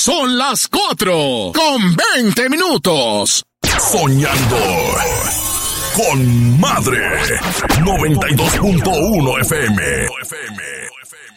Son las 4:20. Soñando con Madre 92.1 FM.